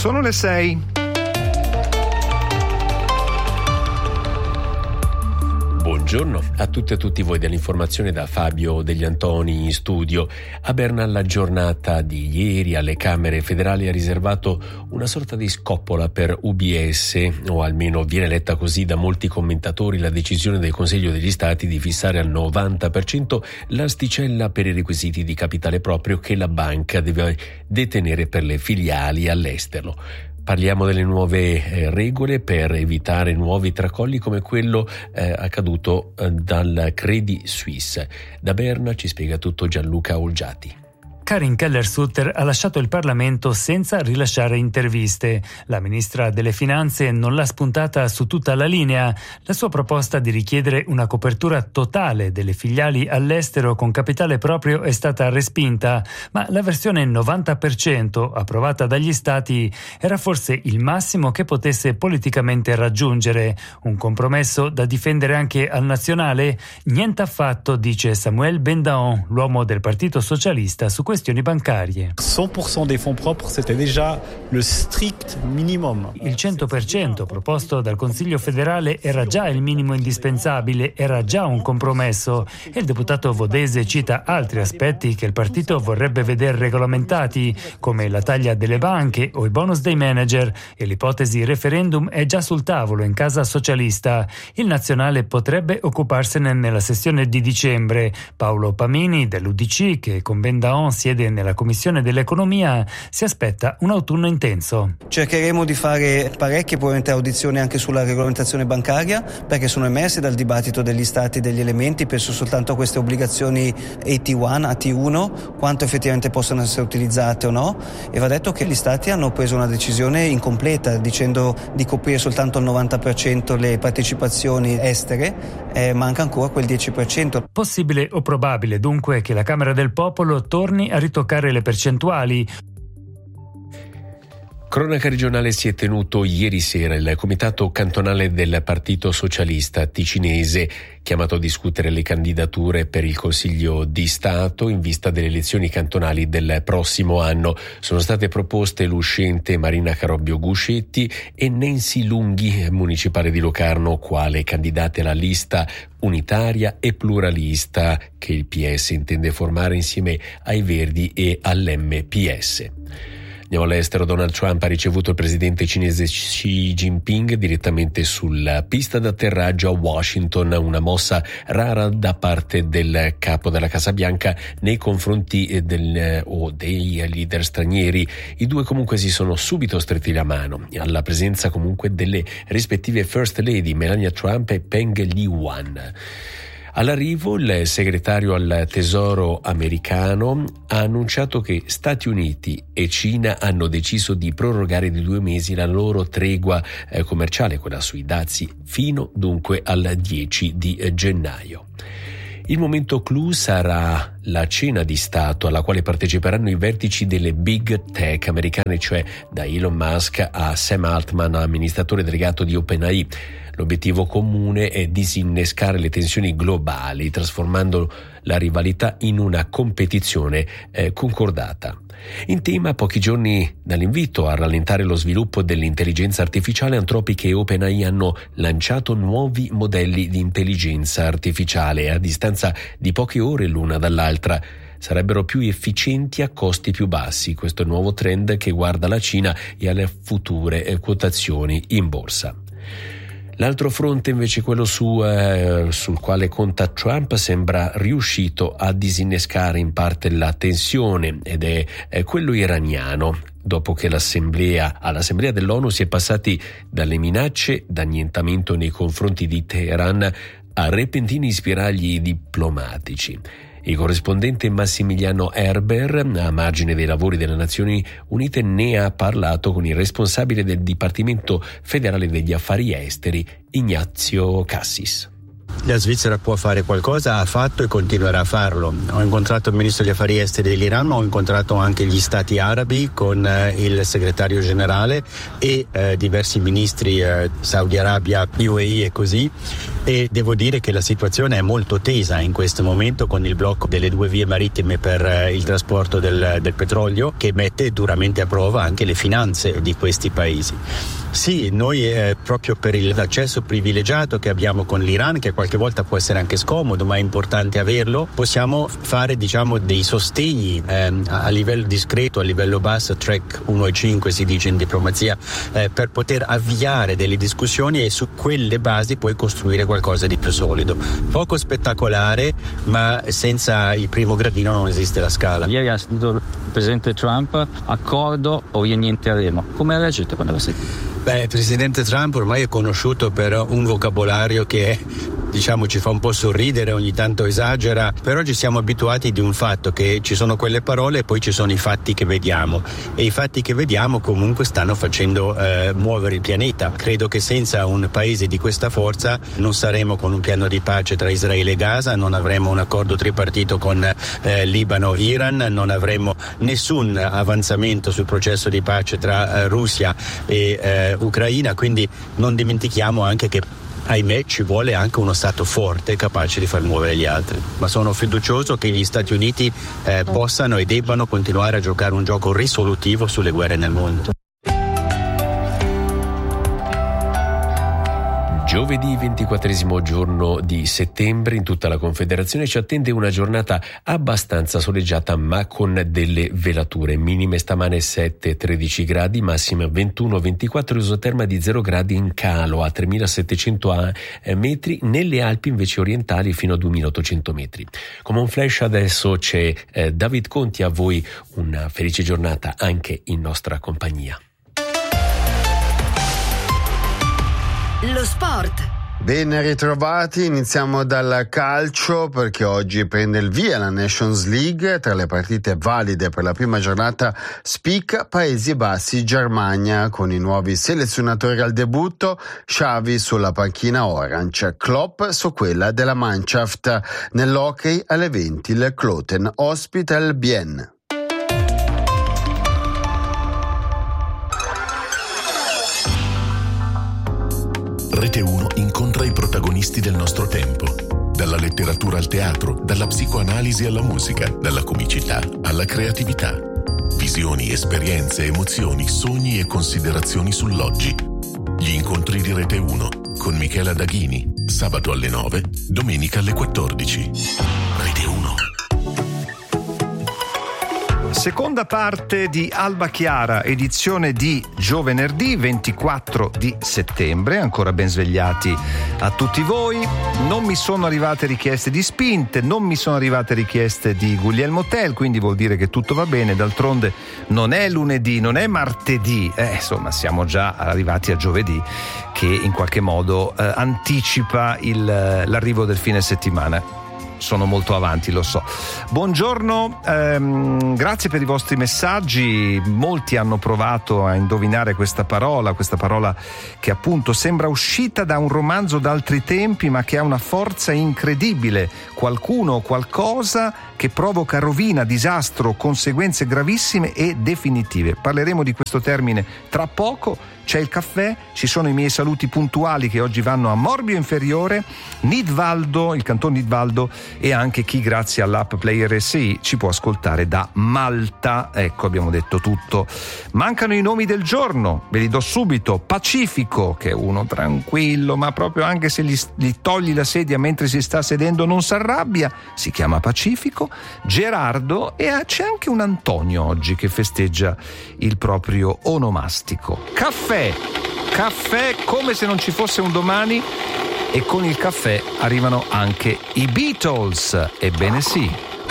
Sono le 6. Buongiorno a tutte e a tutti voi dell'informazione da Fabio Degli Antoni in studio. A Berna la giornata di ieri alle Camere federali ha riservato una sorta di scoppola per UBS, o almeno viene letta così da molti commentatori la decisione del Consiglio degli Stati di fissare al 90% l'asticella per i requisiti di capitale proprio che la banca deve detenere per le filiali all'estero. Parliamo delle nuove regole per evitare nuovi tracolli come quello accaduto dal Credit Suisse. Da Berna ci spiega tutto Gianluca Olgiati. Karin Keller-Sutter ha lasciato il Parlamento senza rilasciare interviste. La ministra delle Finanze non l'ha spuntata su tutta la linea. La sua proposta di richiedere una copertura totale delle filiali all'estero con capitale proprio è stata respinta, ma la versione 90% approvata dagli Stati era forse il massimo che potesse politicamente raggiungere. Un compromesso da difendere anche al nazionale? Niente affatto, dice Samuel Bendaon, l'uomo del Partito Socialista su questioni bancarie. 100% dei fonds propres, c'était déjà le strict minimum. Il 100% proposto dal Consiglio federale era già il minimo indispensabile, era già un compromesso, e il deputato Vodese cita altri aspetti che il partito vorrebbe vedere regolamentati, come la taglia delle banche o i bonus dei manager, e l'ipotesi referendum è già sul tavolo in casa socialista. Il nazionale potrebbe occuparsene nella sessione di dicembre. Paolo Pamini dell'UDC, che con Bendaon siede nella Commissione dell'Economia, si aspetta un autunno intenso. Cercheremo di fare parecchie probabilmente audizioni anche sulla regolamentazione bancaria, perché sono emersi dal dibattito degli Stati degli elementi, penso soltanto a queste obbligazioni AT1, quanto effettivamente possono essere utilizzate o no, e va detto che gli Stati hanno preso una decisione incompleta dicendo di coprire soltanto il 90% le partecipazioni estere, manca ancora quel 10%. Possibile o probabile dunque che la Camera del Popolo torni a ritoccare le percentuali? Cronaca regionale si è tenuto ieri sera il comitato cantonale del Partito Socialista ticinese, chiamato a discutere le candidature per il Consiglio di Stato in vista delle elezioni cantonali del prossimo anno. Sono state proposte l'uscente Marina Carobbio Guscetti e Nancy Lunghi, municipale di Locarno, quale candidate alla lista unitaria e pluralista che il PS intende formare insieme ai Verdi e all'MPS. Andiamo all'estero. Donald Trump ha ricevuto il presidente cinese Xi Jinping direttamente sulla pista d'atterraggio a Washington, una mossa rara da parte del capo della Casa Bianca nei confronti dei leader stranieri. I due comunque si sono subito stretti la mano, alla presenza comunque delle rispettive First Lady Melania Trump e Peng Liyuan. All'arrivo il segretario al Tesoro americano ha annunciato che Stati Uniti e Cina hanno deciso di prorogare di 2 mesi la loro tregua commerciale, quella sui dazi, fino dunque al 10 di gennaio. Il momento clou sarà la cena di Stato alla quale parteciperanno i vertici delle big tech americane, cioè da Elon Musk a Sam Altman, amministratore delegato di OpenAI. L'obiettivo comune è disinnescare le tensioni globali, trasformando la rivalità in una competizione concordata. In tema, a pochi giorni dall'invito a rallentare lo sviluppo dell'intelligenza artificiale, Anthropic e OpenAI hanno lanciato nuovi modelli di intelligenza artificiale a distanza di poche ore l'una dall'altra. Sarebbero più efficienti a costi più bassi. Questo è il nuovo trend che guarda la Cina e alle future quotazioni in borsa. L'altro fronte invece, quello sul quale conta Trump, sembra riuscito a disinnescare in parte la tensione, ed è quello iraniano. Dopo che all'Assemblea dell'ONU si è passati dalle minacce d'annientamento nei confronti di Teheran a repentini spiragli diplomatici. Il corrispondente Massimiliano Erber, a margine dei lavori delle Nazioni Unite, ne ha parlato con il responsabile del Dipartimento federale degli affari esteri, Ignazio Cassis. La Svizzera può fare qualcosa, ha fatto e continuerà a farlo. Ho incontrato il ministro degli affari esteri dell'Iran, ma ho incontrato anche gli stati arabi con il segretario generale e diversi ministri, Saudi Arabia, UAE e così. e devo dire che la situazione è molto tesa in questo momento, con il blocco delle 2 vie marittime per il trasporto del petrolio, che mette duramente a prova anche le finanze di questi paesi. Sì, noi proprio per l'accesso privilegiato che abbiamo con l'Iran, che qualche volta può essere anche scomodo, ma è importante averlo, possiamo fare dei sostegni a livello discreto, a livello basso, track 1 e 5 si dice in diplomazia, per poter avviare delle discussioni e su quelle basi poi costruire qualcosa di più solido. Poco spettacolare, ma senza il primo gradino non esiste la scala. Ieri ha sentito il presidente Trump, accordo o rientreremo. Come reagite quando lo sentite? Il presidente Trump ormai è conosciuto per un vocabolario che ci fa un po' sorridere, ogni tanto esagera, però ci siamo abituati di un fatto, che ci sono quelle parole e poi ci sono i fatti che vediamo, e i fatti che vediamo comunque stanno facendo muovere il pianeta. Credo che senza un paese di questa forza non saremo con un piano di pace tra Israele e Gaza, non avremo un accordo tripartito con Libano e Iran, non avremo nessun avanzamento sul processo di pace tra Russia e Ucraina, quindi non dimentichiamo anche che, ahimè, ci vuole anche uno Stato forte capace di far muovere gli altri, ma sono fiducioso che gli Stati Uniti possano e debbano continuare a giocare un gioco risolutivo sulle guerre nel mondo. Giovedì 24esimo giorno di settembre, in tutta la Confederazione ci attende una giornata abbastanza soleggiata ma con delle velature. Minime stamane 7-13 gradi, massime 21-24, isoterma di 0 gradi in calo a 3700 metri, nelle Alpi invece orientali fino a 2800 metri. Come un flash adesso c'è David Conti, a voi una felice giornata anche in nostra compagnia. Lo sport. Ben ritrovati, iniziamo dal calcio perché oggi prende il via la Nations League. Tra le partite valide per la prima giornata spicca Paesi Bassi-Germania, con i nuovi selezionatori al debutto, Xavi sulla panchina Orange, Klopp su quella della Mannschaft. Nell'hockey alle 20 il Kloten ospita il Bienne. Rete 1 incontra i protagonisti del nostro tempo. Dalla letteratura al teatro, dalla psicoanalisi alla musica, dalla comicità alla creatività. Visioni, esperienze, emozioni, sogni e considerazioni sull'oggi. Gli incontri di Rete 1 con Michela Daghini, sabato alle 9, domenica alle 14. Rete 1. Seconda parte di Alba Chiara, edizione di giovedì 24 di settembre. Ancora ben svegliati a tutti voi. Non mi sono arrivate richieste di spinte, non mi sono arrivate richieste di Guglielmo Tell, quindi vuol dire che tutto va bene. D'altronde non è lunedì, non è martedì, insomma siamo già arrivati a giovedì, che in qualche modo anticipa l'arrivo del fine settimana. Sono molto avanti, lo so. Buongiorno, grazie per i vostri messaggi. Molti hanno provato a indovinare questa parola che appunto sembra uscita da un romanzo d'altri tempi, ma che ha una forza incredibile. Qualcuno o qualcosa che provoca rovina, disastro, conseguenze gravissime e definitive. Parleremo di questo termine tra poco. C'è il caffè, ci sono i miei saluti puntuali che oggi vanno a Morbio Inferiore, Nidvaldo, il canton Nidvaldo, e anche chi grazie all'app Player SI ci può ascoltare da Malta. Ecco, abbiamo detto tutto. Mancano i nomi del giorno, ve li do subito. Pacifico, che è uno tranquillo, ma proprio anche se gli togli la sedia mentre si sta sedendo non si arrabbia, si chiama Pacifico. Gerardo, e c'è anche un Antonio oggi che festeggia il proprio onomastico. Caffè come se non ci fosse un domani, e con il caffè arrivano anche i Beatles, ebbene sì.